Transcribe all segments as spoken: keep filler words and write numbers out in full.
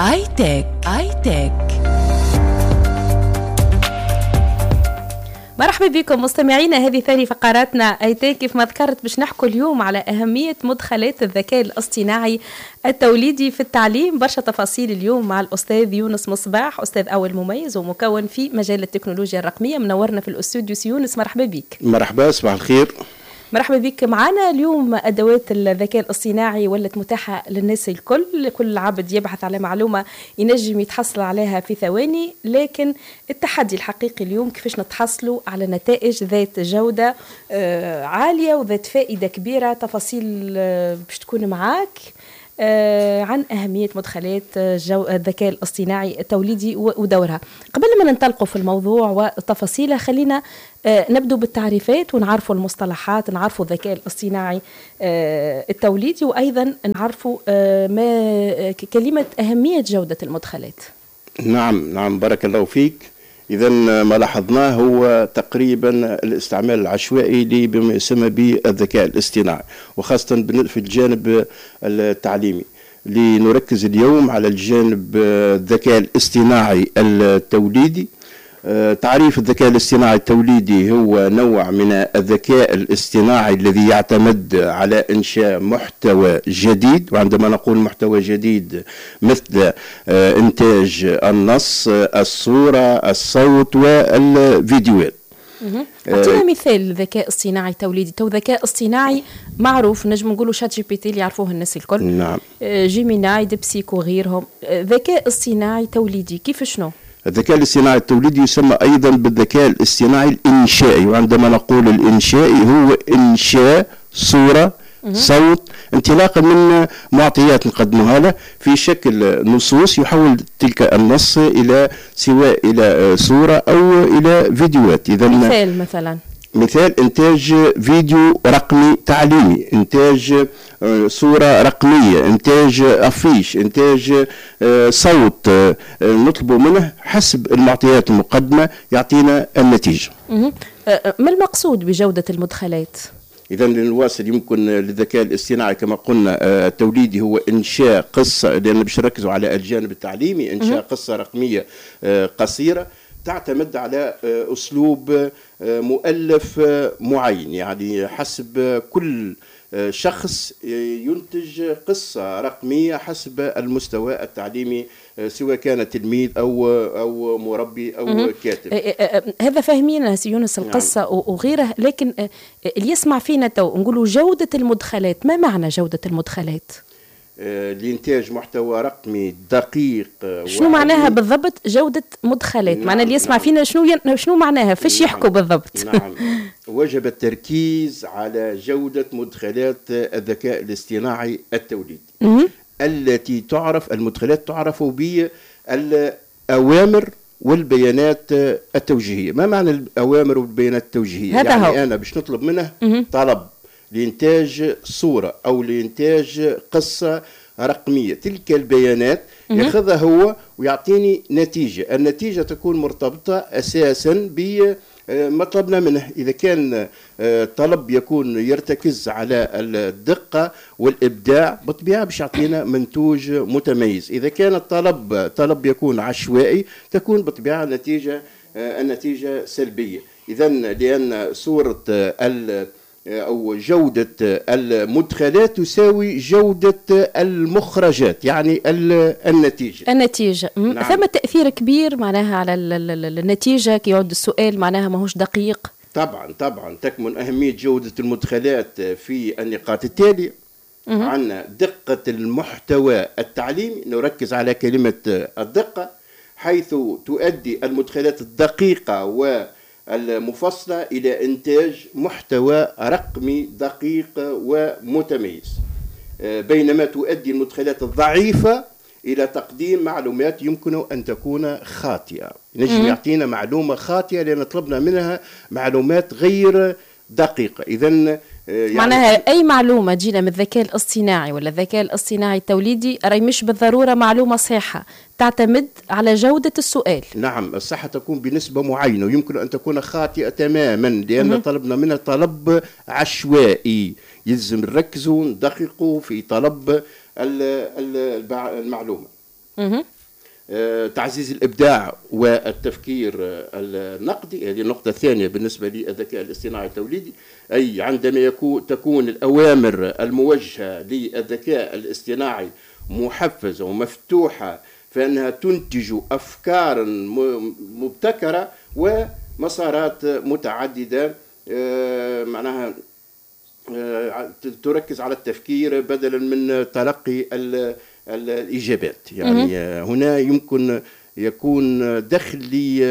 آي تك آي تك. مرحبا بكم مستمعينا، هذه ثاني فقراتنا آي تك. كيف ما ذكرت باش نحكوا اليوم على أهمية مدخلات الذكاء الاصطناعي التوليدي في التعليم. برشا تفاصيل اليوم مع الأستاذ يونس مصباح، أستاذ أول مميز ومكون في مجال التكنولوجيا الرقمية، منورنا في الأستوديو. يونس مرحبا بك. مرحبا، صباح الخير. مرحبا بك معنا. اليوم أدوات الذكاء الاصطناعي ولت متاحة للناس الكل، كل عبد يبحث على معلومة ينجم يتحصل عليها في ثواني، لكن التحدي الحقيقي اليوم كيفاش نتحصلوا على نتائج ذات جودة عالية وذات فائدة كبيرة. تفاصيل باش تكون معاك عن أهمية مدخلات الذكاء الاصطناعي التوليدي ودورها. قبل ما ننطلقوا في الموضوع وتفاصيله، خلينا نبدو بالتعريفات ونعرفوا المصطلحات، نعرفوا الذكاء الاصطناعي التوليدي، وأيضا نعرفوا ما كلمة أهمية جودة المدخلات. نعم نعم، بارك الله فيك. إذا ما لاحظناه هو تقريبا الاستعمال العشوائي بما يسمى بالذكاء الاصطناعي، وخاصة في الجانب التعليمي. لنركز اليوم على الجانب الذكاء الاصطناعي التوليدي. تعريف الذكاء الاصطناعي التوليدي هو نوع من الذكاء الاصطناعي الذي يعتمد على إنشاء محتوى جديد، وعندما نقول محتوى جديد مثل إنتاج النص، الصورة، الصوت والفيديوهات. أعطينا مثال ذكاء اصطناعي توليدي. تو ذكاء اصطناعي معروف، نجم نقولوا شات جي بي تي اللي يعرفوه الناس الكل. نعم. جيميناي، ديبسيك وغيرهم. ذكاء اصطناعي توليدي كيف شنو؟ الذكاء الاصطناعي التوليدي يسمى أيضا بالذكاء الاصطناعي الإنشائي، وعندما نقول الإنشائي هو إنشاء صورة، صوت، انطلاقا من معطيات نقدمها له في شكل نصوص، يحول تلك النص إلى سواء إلى صورة أو إلى فيديوهات. إذا مثال مثلا مثال إنتاج فيديو رقمي تعليمي، إنتاج صورة رقمية، إنتاج أفيش، إنتاج صوت، نطلب منه حسب المعطيات المقدمة يعطينا النتيجة. ما المقصود بجودة المدخلات؟ إذا للواصل يمكن للذكاء الاصطناعي كما قلنا التوليدي هو إنشاء قصة، لأن باش نركزوا على الجانب التعليمي، إنشاء قصة رقمية قصيرة تعتمد على أسلوب مؤلف معين، يعني حسب كل شخص ينتج قصة رقمية حسب المستوى التعليمي، سواء كان تلميذ أو أو مربي أو كاتب. هذا فاهمين سي يونس القصة. نعم. وغيره، لكن اللي يسمع فينا تو نقولوا جودة المدخلات، ما معنى جودة المدخلات؟ لإنتاج محتوى رقمي دقيق. شنو معناها بالضبط جودة مدخلات؟ نعم. معنى اللي يسمع نعم. فينا شنو ين... شنو معناها؟ فيش نعم. يحكوا بالضبط. نعم. وجب التركيز على جودة مدخلات الذكاء الاصطناعي التوليدي التي تعرف، المدخلات تعرف بالأوامر والبيانات التوجيهية. ما معنى الأوامر والبيانات التوجيهية؟ هذا يعني هو. أنا باش نطلب منه طلب لإنتاج صورة أو لإنتاج قصة رقمية، تلك البيانات يأخذها هو ويعطيني نتيجة. النتيجة تكون مرتبطة أساسا بما طلبنا منه. إذا كان طلب يكون يرتكز على الدقة والإبداع، بطبيعة باش يعطينا منتوج متميز. إذا كان الطلب طلب يكون عشوائي، تكون بطبيعة النتيجة النتيجة سلبية. إذا لأن صورة ال أو جودة المدخلات تساوي جودة المخرجات، يعني النتيجة النتيجة نعم. ثم تأثير كبير معناها على النتيجة كي يعود السؤال معناها ماهوش دقيق. طبعا طبعا تكمن أهمية جودة المدخلات في النقاط التالية. عندنا دقة المحتوى التعليمي، نركز على كلمة الدقة، حيث تؤدي المدخلات الدقيقة و المفصلة إلى إنتاج محتوى رقمي دقيق ومتميز، بينما تؤدي المدخلات الضعيفة إلى تقديم معلومات يمكن أن تكون خاطئة. نجم يعطينا معلومة خاطئة لأن طلبنا منها معلومات غير دقيقة. إذن يعني معناها أي معلومة تجينا من الذكاء الاصطناعي ولا الذكاء الاصطناعي التوليدي راهي مش بالضرورة معلومة صحيحة، تعتمد على جودة السؤال. نعم، الصحة تكون بنسبة معينة ويمكن أن تكون خاطئة تماما، لأن طلبنا منها طلب عشوائي. يلزم نركزوا ندققوا في طلب المعلومة. تعزيز الإبداع والتفكير النقدي. هذه النقطة الثانية بالنسبة للذكاء الاصطناعي التوليدي، أي عندما يكون تكون الأوامر الموجهة للذكاء الاصطناعي محفزة ومفتوحة، فإنها تنتج أفكارا مبتكرة ومسارات متعددة، معناها تركز على التفكير بدلا من تلقي الإجابات. يعني هنا يمكن يكون دخل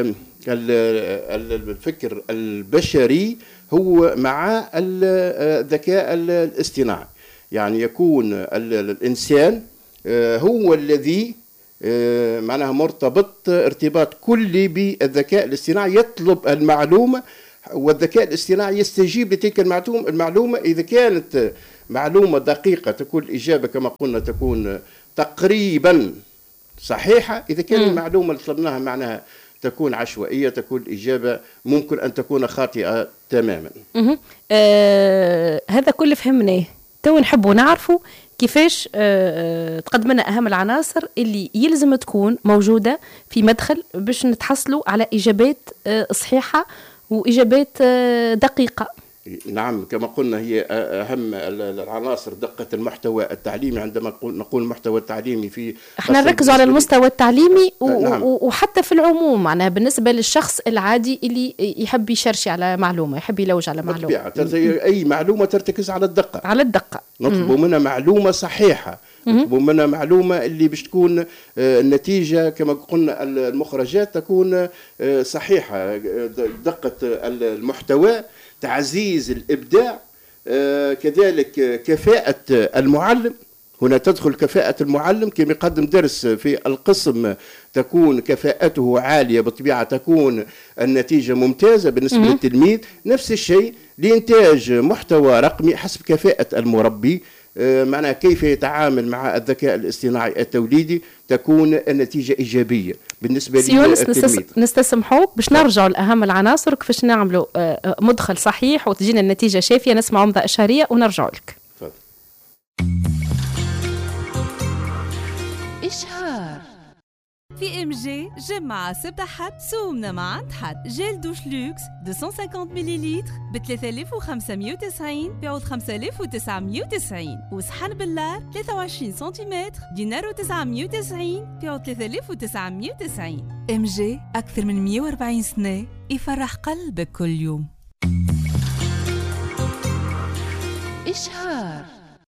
الفكر البشري هو مع الذكاء الاصطناعي. يعني يكون الإنسان هو الذي معناها مرتبط ارتباط كلي بالذكاء الاصطناعي، يطلب المعلومة والذكاء الاصطناعي يستجيب لتلك المعلومة. إذا كانت معلومة دقيقة تكون الإجابة كما قلنا تكون تقريبا صحيحة. إذا كان م. المعلومة اللي طلبناها معناها تكون عشوائية، تكون الإجابة ممكن أن تكون خاطئة تماما. آه هذا كله فهمناه، تو نحبوا نعرفوا كيفاش آه تقدم لنا أهم العناصر اللي يلزم تكون موجودة في مدخل باش نتحصلوا على إجابات آه صحيحة وإجابات آه دقيقة. نعم، كما قلنا هي أهم العناصر دقة المحتوى التعليمي. عندما نقول المحتوى التعليمي في احنا نركز على المستوى التعليمي و... نعم. وحتى في العموم معناها بالنسبة للشخص العادي اللي يحب يشرشي على معلومة، يحب يلوج على معلومة. أي معلومة ترتكز على الدقة، على الدقة نطلب منها معلومة صحيحة، نطلب منها معلومة اللي باش تكون النتيجة كما قلنا المخرجات تكون صحيحة، دقة المحتوى، تعزيز الإبداع، آه كذلك كفاءة المعلم. هنا تدخل كفاءة المعلم كما يقدم درس في القسم تكون كفاءته عالية بالطبيعة، تكون النتيجة ممتازة بالنسبة م- للتلميذ. نفس الشيء لإنتاج محتوى رقمي حسب كفاءة المربي، آه معناها كيف يتعامل مع الذكاء الاصطناعي التوليدي تكون النتيجة إيجابية بالنسبة للتلميذ. نستسمحوك باش نرجعوا لأهم العناصر كيفاش نعملوا مدخل صحيح وتجينا النتيجة شافية. نسمع عمدة إشارية ونرجعوا لك. فضل. إشهار في ام جي جمعة سبت حد سومنا مع عند حد جيل دوش لوكس مئتين وخمسين مليلتر ب ثلاثة آلاف وخمسمائة وتسعين بعوض خمسة آلاف وتسعمائة وتسعين، وصحن باللار ثلاثة وعشرين سنتيمتر دينار وتسعمائة وتسعين بعوض ثلاثة آلاف وتسعمائة وتسعين. ام جي أكثر من مئة وأربعين سنة يفرح قلبك كل يوم. إشهار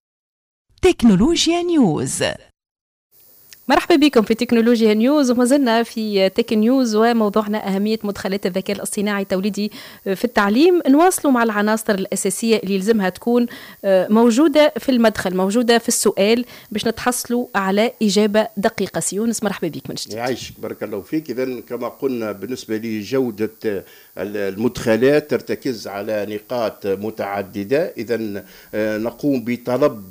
تكنولوجيا نيوز. مرحبا بكم في تكنولوجيا نيوز، وما زلنا في تك نيوز وموضوعنا أهمية مدخلات الذكاء الاصطناعي التوليدي في التعليم. نواصلوا مع العناصر الأساسية اللي يلزمها تكون موجودة في المدخل، موجودة في السؤال باش نتحصلوا على إجابة دقيقة. سيونس مرحبا بك من جديد. يعيشك بارك الله فيك. إذن كما قلنا بالنسبة لجودة المدخلات ترتكز على نقاط متعددة. إذن نقوم بطلب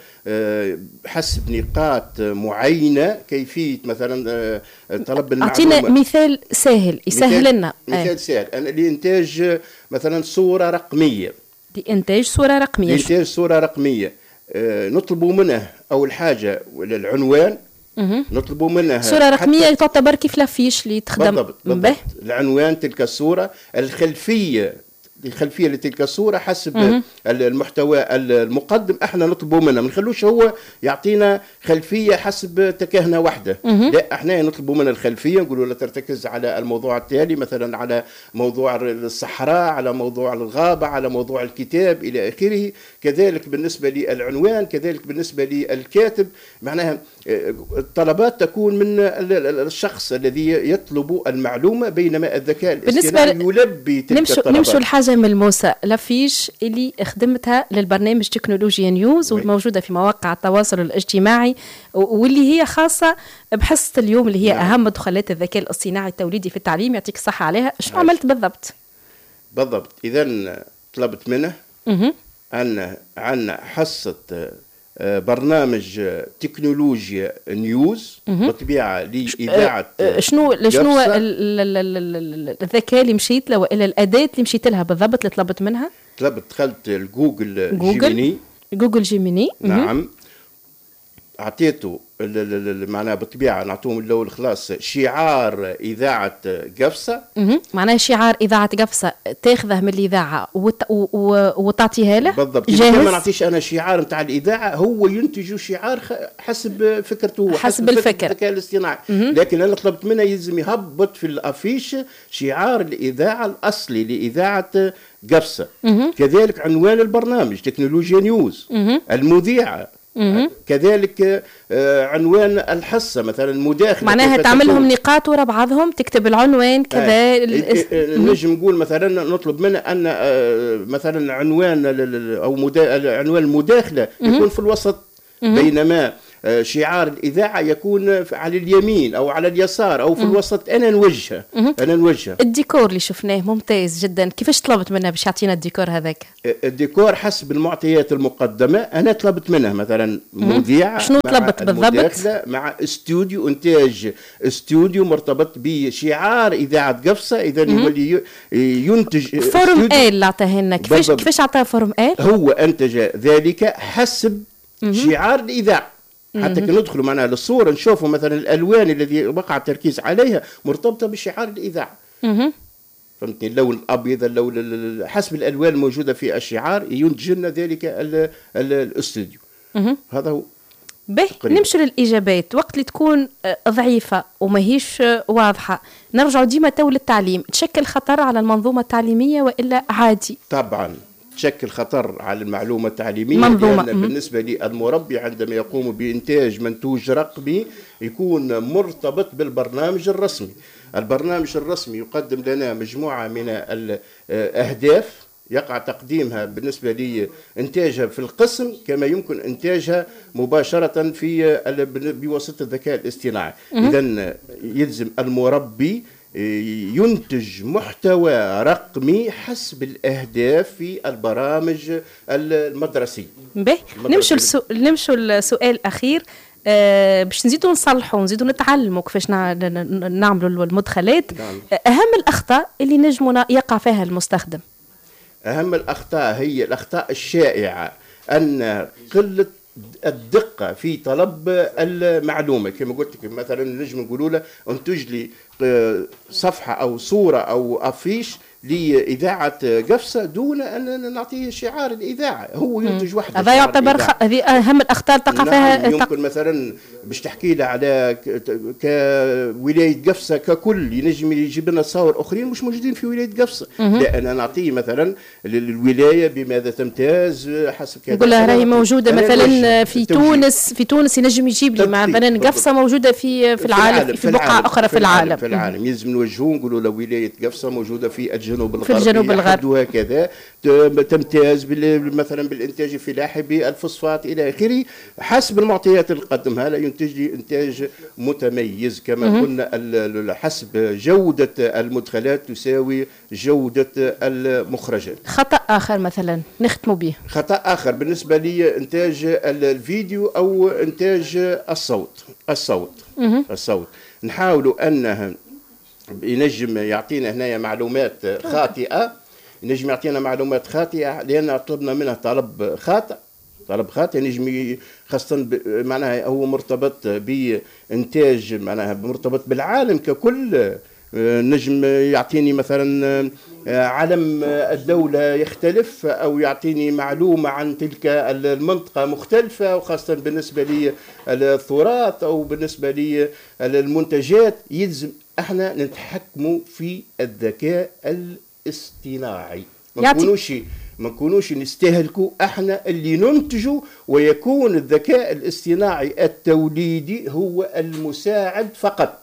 حسب نقاط معينة كيفية مثلا طلب المعلومة. أعطينا مثال سهل يسهل لنا. مثال, مثال سهل أنا لإنتاج مثلا صورة رقمية. لإنتاج صورة رقمية. لإنتاج صورة رقمية أه نطلبوا منه أول حاجة العنوان. مه. نطلبوا منها صورة رقمية تعتبر كيف لافيش اللي تخدم. بالضبط, بالضبط. العنوان تلك الصورة، الخلفية الخلفيه لتلك الصوره حسب م- المحتوى المقدم. احنا نطلبوا منه، ما نخلوش هو يعطينا خلفيه حسب تكهنه واحده. م- لا، احنا نطلبوا منه الخلفيه، نقولوا له ترتكز على الموضوع التالي، مثلا على موضوع الصحراء، على موضوع الغابه، على موضوع الكتاب الى اخره. كذلك بالنسبه للعنوان، كذلك بالنسبه للكاتب. معناها الطلبات تكون من الشخص الذي يطلب المعلومه، بينما الذكاء الاصطناعي يلبي تلك نمشو الطلبات. نمشوا الحاجه ملموسه، لافيش اللي خدمتها للبرنامج تكنولوجيا نيوز والموجوده في مواقع التواصل الاجتماعي، واللي هي خاصه بحصه اليوم اللي هي نعم. اهم مدخلات الذكاء الاصطناعي التوليدي في التعليم. يعطيك الصحه عليها. شنو عملت بالضبط؟ بالضبط اذا طلبت منه ان عندنا حصه برنامج تكنولوجيا نيوز بطبيعه لإذاعة. شنو شنو الذكاء اللي مشيت له والا الاداه اللي مشيت لها بالضبط اللي طلبت منها؟ طلبت دخلت الجوجل جيميني. جوجل جيميني. نعم. اعطيته معناها بالطبيعه نعطوهم الاول خلاص شعار اذاعه قفصه. معناها شعار اذاعه قفصه تاخذه من الاذاعه وت... و... و... وتعطيها له بالضبط. ما نعطيش انا شعار نتاع الاذاعه، هو ينتج شعار حسب فكرته، حسب, حسب الفكر الذكاء الاصطناعي. لكن انا طلبت منه يلزم يهبط في الافيش شعار الاذاعه الاصلي لاذاعه قفصه. كذلك عنوان البرنامج تكنولوجيا نيوز، المذيعه مم. كذلك عنوان الحصه مثلا المداخله، معناها تعملهم نقاط ورا بعضهم، تكتب العنوان كذا. نجم نقول مثلا نطلب منه ان مثلا عنوان او مدا... عنوان المداخله يكون في الوسط، بينما شعار الإذاعة يكون على اليمين أو على اليسار أو في مم. الوسط. أنا نوجهه أنا نوجهه الديكور اللي شفناه ممتاز جدا. كيفاش طلبت منه باش يعطينا الديكور هذاك؟ الديكور حسب المعطيات المقدمة. أنا طلبت منه مثلا مذيعة، شنو طلبت بالضبط؟ مع استوديو إنتاج، استوديو مرتبط بشعار إذاعة قفصة، إذا يولي ينتج فورم آل اللي أعطاه لنا. كيفاش كيفاش أعطاه فورم آل؟ هو أنتج ذلك حسب مم. شعار الإذاعة، حتى كي ندخلوا معنا للصورة نشوفوا مثلا الألوان الذي وقع التركيز عليها مرتبطة بشعار الإذاعة. فهمتني؟ اللون الأبيض، اللون حسب الألوان الموجودة في الشعار ينتج لنا ذلك الاستوديو. هذا هو. به نمشي للإجابات. وقت اللي تكون ضعيفة وماهيش واضحة نرجع ديما تو للتعليم. تشكل خطر على المنظومة التعليمية وإلا عادي؟ طبعا تشكل خطر على المعلومة التعليمية، منظومة. لأن بالنسبة للمربي عندما يقوم بإنتاج منتوج رقمي يكون مرتبط بالبرنامج الرسمي. البرنامج الرسمي يقدم لنا مجموعة من الأهداف يقع تقديمها بالنسبة لإنتاجها في القسم كما يمكن إنتاجها مباشرة في بواسطة الذكاء الاصطناعي. إذن يلزم المربي ينتج محتوى رقمي حسب الأهداف في البرامج المدرسية. به نمشوا السو... نمشوا السؤال الأخير. أه باش نزيدوا نصلحوا ونزيدوا نتعلموا كيفاش نعملوا المدخلات. نعم. أهم الأخطاء اللي نجمنا يقع فيها المستخدم. أهم الأخطاء هي الأخطاء الشائعة، أن قلة الدقة في طلب المعلومة. كما قلت لك مثلا نجم نقولوا له انتج لي صفحة أو صورة أو أفيش لإذاعة قفصة دون أن نعطيه شعار الإذاعة، هو ينتج وحده. هذا يعتبر خ... هذه أهم الأخطاء تقع فيها. نعم. يمكن مثلا باش تحكي له على كولاية قفصة ككل ينجم يجيب لنا صور أخرين مش موجودين في ولاية قفصة. لا أنا نعطيه مثلا الولاية بماذا تمتاز حسب كذا. نقول له راهي موجودة مثلا في تونس، في تونس ينجم يجيب لي مع مثلا قفصة موجودة في في العالم، في بقعة أخرى في العالم. في العالم يلزم نوجهوه نقولوا له ولاية قفصة موجودة في الجنوب الغربي، في الجنوب الغربي وهكذا تمتاز مثلا بالإنتاج الفلاحي بالفوسفات إلى آخره حسب المعطيات اللي قدمها لا ينتج لي إنتاج متميز. كما قلنا حسب جودة المدخلات تساوي جودة المخرجات. خطأ آخر مثلا نختم به. خطأ آخر بالنسبة لي إنتاج الفيديو أو إنتاج الصوت. الصوت الصوت نحاولوا أنها ينجم يعطينا هنا معلومات خاطئة، ينجم يعطينا معلومات خاطئة لأن طلبنا منه طلب خاطئ. طلب خاطئ نجم خاصة معناها هو مرتبط بإنتاج معناها مرتبط بالعالم ككل. نجم يعطيني مثلا علم الدولة يختلف أو يعطيني معلومة عن تلك المنطقة مختلفة، وخاصة بالنسبة لي التراث أو بالنسبة لي المنتجات. يلزم احنا نتحكموا في الذكاء الاصطناعي، ما نكونوش ما نكونوش نستهلكوا احنا اللي ننتجوا، ويكون الذكاء الاصطناعي التوليدي هو المساعد فقط.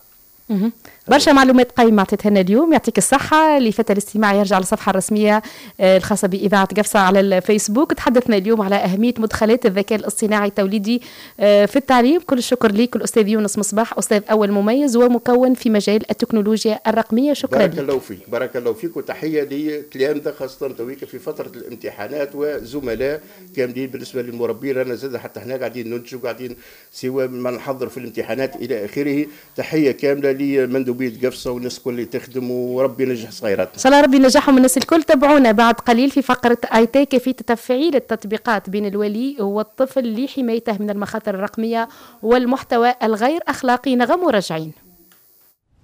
برشا معلومات قيمة عطيتها لنا اليوم، يعطيك الصحة. اللي فات الاستماع يرجع للصفحة الرسمية الخاصة بإذاعة قفصة على الفيسبوك. تحدثنا اليوم على أهمية مدخلات الذكاء الاصطناعي التوليدي في التعليم. كل الشكر ليك الأستاذ يونس مصباح، أستاذ أول مميز ومكون في مجال التكنولوجيا الرقمية. شكرا بارك لك. الله فيك. بارك الله فيك وتحية لتلامذة خاصة تويك في فترة الامتحانات وزملاء كاملين. بالنسبة للمربين أنا زاد حتى احنا قاعدين ننتج وقاعدين سواء ما نحضر في الامتحانات إلى آخره. تحية كاملة اللي مندوبيه قفصه والناس الكل اللي تخدم، وربي ينجح صغيراتنا. ان شاء الله ربي ينجحهم الناس الكل. تابعونا بعد قليل في فقره ايتي كيفيه تفعيل التطبيقات بين الولي والطفل لحمايته من المخاطر الرقميه والمحتوى الغير اخلاقي. نغم وراجعين.